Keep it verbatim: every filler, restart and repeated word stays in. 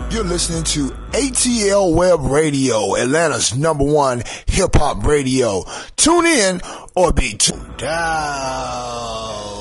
You're listening to A T L Web Radio, Atlanta's number one hip-hop radio. Tune in or be tuned out.